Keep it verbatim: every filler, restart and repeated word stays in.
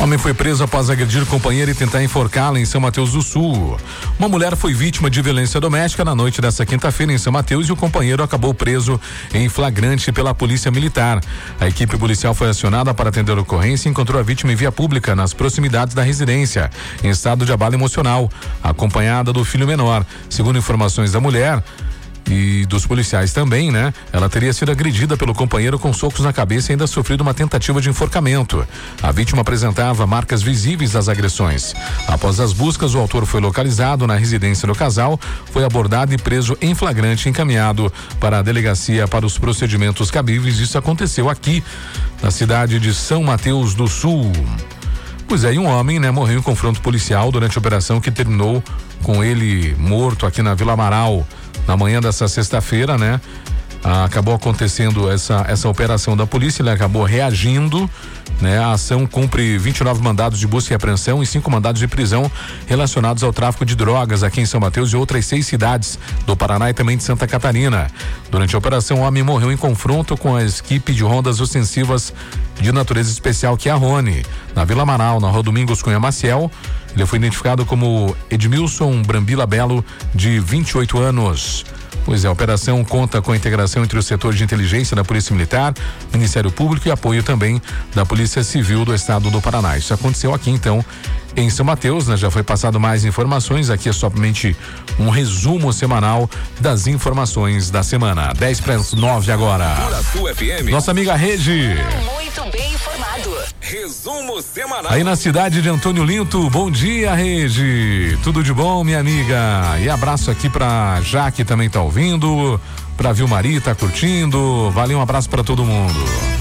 Homem foi preso após agredir companheira e tentar enforcá-la em São Mateus do Sul. Uma mulher foi vítima de violência doméstica na noite desta quinta-feira em São Mateus e o companheiro acabou preso em flagrante pela Polícia Militar. A equipe policial foi acionada para atender a ocorrência e encontrou a vítima em via pública nas proximidades da residência, em estado de abalo emocional, acompanhada do filho menor. Segundo informações da mulher e dos policiais também, né? Ela teria sido agredida pelo companheiro com socos na cabeça e ainda sofrido uma tentativa de enforcamento. A vítima apresentava marcas visíveis das agressões. Após as buscas, o autor foi localizado na residência do casal, foi abordado e preso em flagrante, encaminhado para a delegacia para os procedimentos cabíveis. Isso aconteceu aqui na cidade de São Mateus do Sul. Pois é, e um homem, né, morreu em confronto policial durante a operação que terminou com ele morto aqui na Vila Amaral. Na manhã dessa sexta-feira, né? Ah, acabou acontecendo essa, essa operação da polícia, ele acabou reagindo, né? A ação cumpre vinte e nove mandados de busca e apreensão e cinco mandados de prisão relacionados ao tráfico de drogas aqui em São Mateus e outras seis cidades do Paraná e também de Santa Catarina. Durante a operação, o homem morreu em confronto com a equipe de rondas ostensivas de natureza especial que é a Rony, na Vila Amaral, na Rua Domingos Cunha Maciel. Ele foi identificado como Edmilson Brambila Belo, de vinte e oito anos. Pois é, a operação conta com a integração entre o setor de inteligência da Polícia Militar, Ministério Público e apoio também da Polícia Civil do Estado do Paraná. Isso aconteceu aqui, então, em São Mateus, né? Já foi passado mais informações, aqui é somente um resumo semanal das informações da semana. dez para as nove agora. Nossa amiga Rede. Muito bem informado. Resumo semanal. Aí na cidade de Antônio Linto, bom dia, Rede. Tudo de bom, minha amiga? E abraço aqui pra Jaque, também tá ouvindo, pra Vilmari, tá curtindo. Valeu, um abraço pra todo mundo.